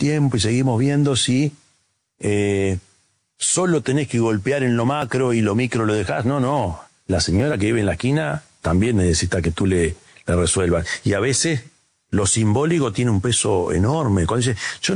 tiempo y seguimos viendo si solo tenés que golpear en lo macro y lo micro lo dejás. No. La señora que vive en la esquina también necesita que tú le resuelvas. Y a veces lo simbólico tiene un peso enorme. Cuando dice, yo